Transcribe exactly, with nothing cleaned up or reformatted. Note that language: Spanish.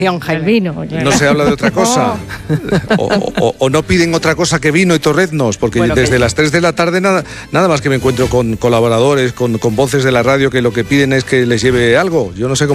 El vino. No se habla de otra cosa. O, o, o no piden otra cosa que vino y torreznos, porque bueno, desde que... las tres de la tarde nada, nada más que me encuentro con colaboradores, con, con voces de la radio que lo que piden es que les lleve algo. Yo no sé cómo